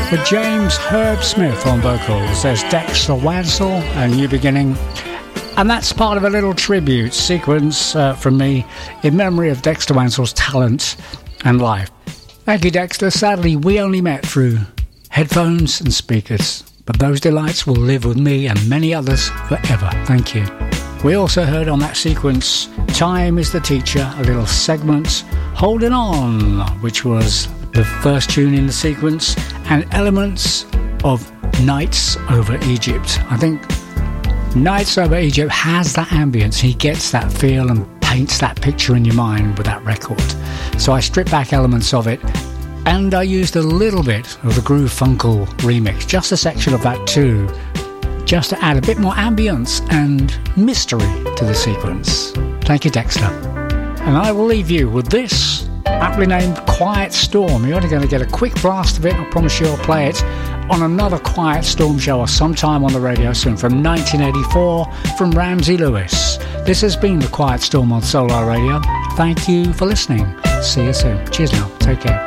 with James Herb Smith on vocals. There's Dexter Wansel and New Beginning. And that's part of a little tribute sequence from me in memory of Dexter Wansel's talent and life. Thank you, Dexter. Sadly, we only met through headphones and speakers, but those delights will live with me and many others forever. Thank you. We also heard on that sequence Time is the Teacher, a little segment, Holding On, which was the first tune in the sequence, and elements of Nights Over Egypt. I think Nights Over Egypt has that ambience. He gets that feel and paints that picture in your mind with that record. So I stripped back elements of it, and I used a little bit of the Groove Funkle remix, just a section of that too, just to add a bit more ambience and mystery to the sequence. Thank you, Dexter. And I will leave you with this, aptly named Quiet Storm. You're only going to get a quick blast of it. I promise you I'll play it on another Quiet Storm show or sometime on the radio soon, from 1984, from Ramsey Lewis. This has been the Quiet Storm on Solar Radio. Thank you for listening. See you soon. Cheers now. Take care.